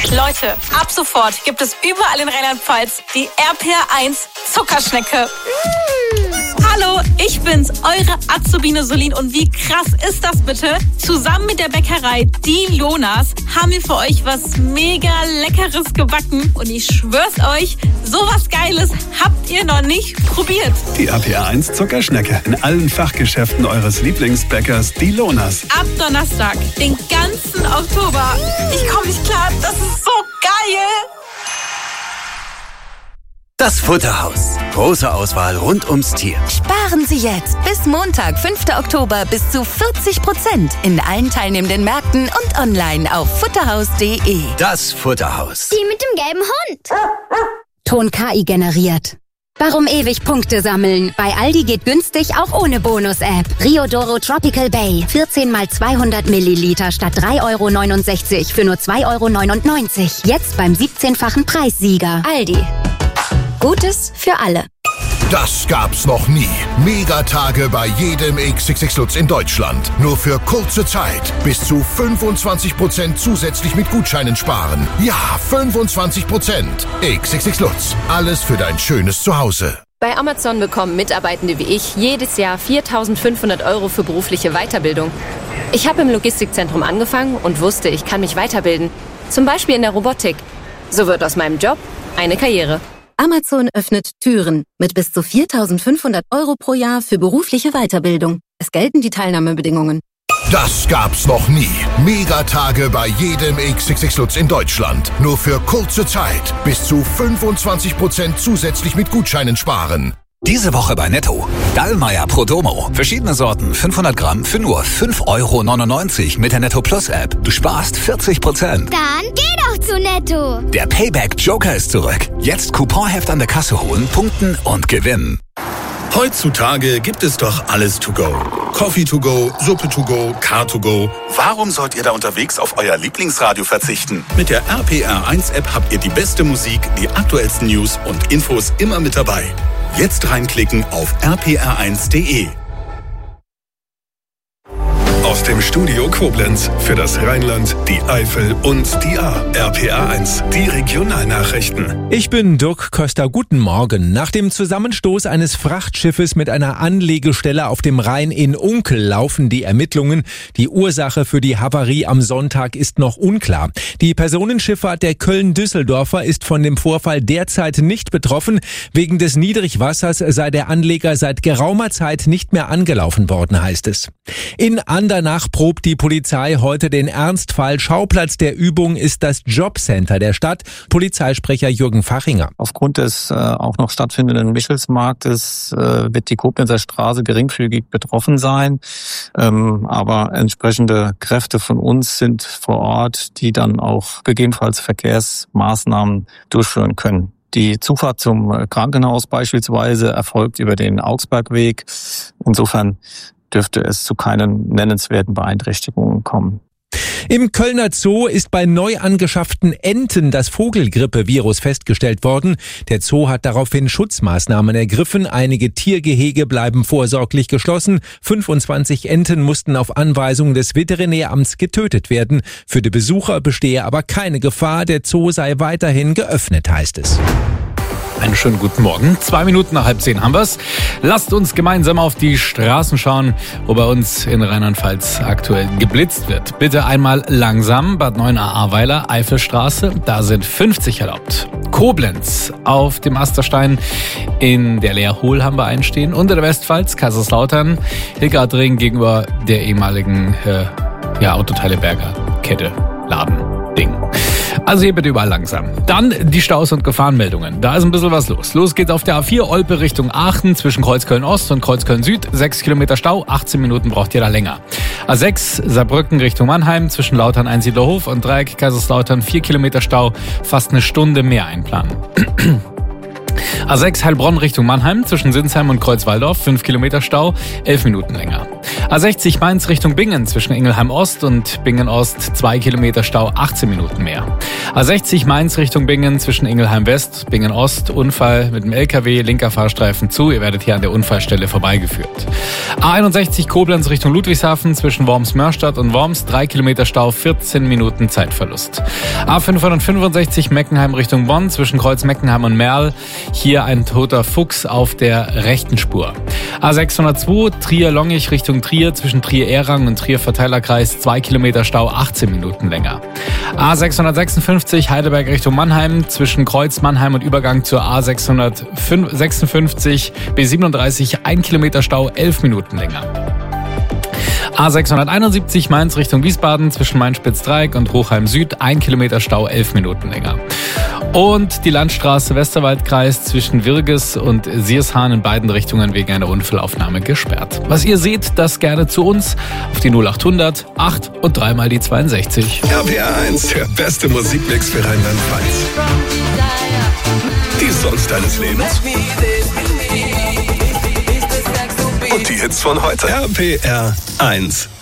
Leute, ab sofort gibt es überall in Rheinland-Pfalz die RPR1 Zuckerschnecke. Hallo, ich bin's, eure Azubine Solin. Und wie krass ist das bitte? Zusammen mit der Bäckerei Die Lonas haben wir für euch was mega Leckeres gebacken. Und ich schwör's euch, sowas Geiles habt ihr noch nicht probiert. Die RPR1 Zuckerschnecke in allen Fachgeschäften eures Lieblingsbäckers Die Lonas. Ab Donnerstag, den ganzen Oktober. Ich komme nicht klar, das ist so geil. Das Futterhaus. Große Auswahl rund ums Tier. Sparen Sie jetzt bis Montag, 5. Oktober bis zu 40% in allen teilnehmenden Märkten und online auf futterhaus.de. Das Futterhaus. Die mit dem gelben Hund. Ton KI generiert. Warum ewig Punkte sammeln? Bei Aldi geht günstig auch ohne Bonus-App. Riodoro Tropical Bay. 14 mal 200 Milliliter statt 3,69 € für nur 2,99 €. Jetzt beim 17-fachen Preissieger. Aldi. Gutes für alle. Das gab's noch nie. Megatage bei jedem XXX Lutz in Deutschland. Nur für kurze Zeit. Bis zu 25% zusätzlich mit Gutscheinen sparen. Ja, 25%. XXX Lutz. Alles für dein schönes Zuhause. Bei Amazon bekommen Mitarbeitende wie ich jedes Jahr 4.500 € für berufliche Weiterbildung. Ich habe im Logistikzentrum angefangen und wusste, ich kann mich weiterbilden. Zum Beispiel in der Robotik. So wird aus meinem Job eine Karriere. Amazon öffnet Türen mit bis zu 4.500 € pro Jahr für berufliche Weiterbildung. Es gelten die Teilnahmebedingungen. Das gab's noch nie. Megatage bei jedem XXX Lutz in Deutschland. Nur für kurze Zeit. Bis zu 25% zusätzlich mit Gutscheinen sparen. Diese Woche bei Netto. Dallmayr Prodomo. Verschiedene Sorten, 500 Gramm für nur 5,99 € mit der Netto Plus App. Du sparst 40%. Dann geh doch zu Netto. Der Payback Joker ist zurück. Jetzt Couponheft an der Kasse holen, punkten und gewinnen. Heutzutage gibt es doch alles to go. Coffee to go, Suppe to go, Car to go. Warum sollt ihr da unterwegs auf euer Lieblingsradio verzichten? Mit der RPR1 App habt ihr die beste Musik, die aktuellsten News und Infos immer mit dabei. Jetzt reinklicken auf rpr1.de. Aus dem Studio Koblenz für das Rheinland, die Eifel und die Ahr. RPR1, die Regionalnachrichten. Ich bin Dirk Köster. Guten Morgen. Nach dem Zusammenstoß eines Frachtschiffes mit einer Anlegestelle auf dem Rhein in Unkel laufen die Ermittlungen. Die Ursache für die Havarie am Sonntag ist noch unklar. Die Personenschifffahrt der Köln-Düsseldorfer ist von dem Vorfall derzeit nicht betroffen. Wegen des Niedrigwassers sei der Anleger seit geraumer Zeit nicht mehr angelaufen worden, heißt es. In Andernach probt die Polizei heute den Ernstfall. Schauplatz der Übung ist das Jobcenter der Stadt. Polizeisprecher Jürgen Fachinger. Aufgrund des auch noch stattfindenden Michelsmarktes wird die Koblenzer Straße geringfügig betroffen sein. Aber entsprechende Kräfte von uns sind vor Ort, die dann auch gegebenenfalls Verkehrsmaßnahmen durchführen können. Die Zufahrt zum Krankenhaus beispielsweise erfolgt über den Augsbergweg. Insofern dürfte es zu keinen nennenswerten Beeinträchtigungen kommen. Im Kölner Zoo ist bei neu angeschafften Enten das Vogelgrippe-Virus festgestellt worden. Der Zoo hat daraufhin Schutzmaßnahmen ergriffen. Einige Tiergehege bleiben vorsorglich geschlossen. 25 Enten mussten auf Anweisung des Veterinäramts getötet werden. Für die Besucher bestehe aber keine Gefahr. Der Zoo sei weiterhin geöffnet, heißt es. Einen schönen guten Morgen. 2 Minuten nach 9:30 haben wir's. Lasst uns gemeinsam auf die Straßen schauen, wo bei uns in Rheinland-Pfalz aktuell geblitzt wird. Bitte einmal langsam. Bad Neuenahr-Ahrweiler, Eifelstraße, da sind 50 erlaubt. Koblenz auf dem Asterstein in der Leerhohl haben wir einstehen. Unter der Westpfalz, Kaiserslautern, Hildgardring gegenüber der ehemaligen Autoteileberger Kette Laden Ding. Also hier bitte überall langsam. Dann die Staus und Gefahrenmeldungen. Da ist ein bisschen was los. Los geht's auf der A4 Olpe Richtung Aachen zwischen Kreuzköln Ost und Kreuzköln Süd. 6 Kilometer Stau, 18 Minuten braucht ihr da länger. A6 Saarbrücken Richtung Mannheim zwischen Lautern Einsiedlerhof und Dreieck Kaiserslautern 4 Kilometer Stau, fast eine Stunde mehr einplanen. A6 Heilbronn Richtung Mannheim zwischen Sinsheim und Kreuzwaldorf 5 Kilometer Stau, 11 Minuten länger. A60 Mainz Richtung Bingen zwischen Ingelheim Ost und Bingen Ost 2 Kilometer Stau, 18 Minuten mehr. A60 Mainz Richtung Bingen zwischen Ingelheim West, Bingen Ost, Unfall mit dem LKW, linker Fahrstreifen zu. Ihr werdet hier an der Unfallstelle vorbeigeführt. A61 Koblenz Richtung Ludwigshafen zwischen Worms-Mörstadt und Worms, 3 Kilometer Stau, 14 Minuten Zeitverlust. A565 Meckenheim Richtung Bonn zwischen Kreuz Meckenheim und Merl. Hier ein toter Fuchs auf der rechten Spur. A602 Trier-Longich Richtung Trier zwischen Trier-Errang und Trier-Verteilerkreis, 2 Kilometer Stau, 18 Minuten länger. A656 Heidelberg Richtung Mannheim zwischen Kreuz Mannheim und Übergang zur A656 B37, 1 Kilometer Stau, 11 Minuten länger. A671 Mainz Richtung Wiesbaden zwischen Main-Spitz-Dreieck und Hochheim Süd, 1 Kilometer Stau, 11 Minuten länger. Und die Landstraße Westerwaldkreis zwischen Wirges und Siershahn in beiden Richtungen wegen einer Unfallaufnahme gesperrt. Was ihr seht, das gerne zu uns auf die 0800 8 und 3 mal die 62. RPR 1, der beste Musikmix für Rheinland-Pfalz. Die Songs deines Lebens. Und die Hits von heute. RPR 1.